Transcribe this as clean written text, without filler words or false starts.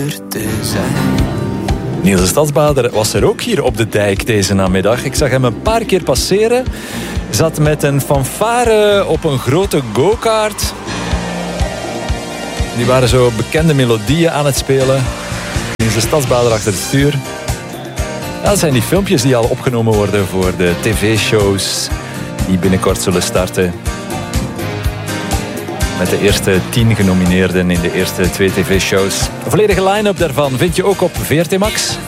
te zijn. Niels de Stadsbader was er ook hier op de dijk deze namiddag. Ik zag hem een paar keer passeren. Zat met een fanfare op een grote go-kart. Die waren zo bekende melodieën aan het spelen. Niels de Stadsbader achter het stuur. Ja, dat zijn die filmpjes die al opgenomen worden voor de tv-shows die binnenkort zullen starten. Met de eerste 10 genomineerden in de eerste 2 tv-shows. Een volledige line-up daarvan vind je ook op VRT Max.